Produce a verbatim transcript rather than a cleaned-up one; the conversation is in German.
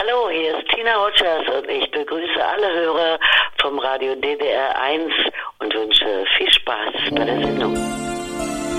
Hallo, hier ist Tina Rogers und ich begrüße alle Hörer vom Radio D D R eins und wünsche viel Spaß bei der Sendung.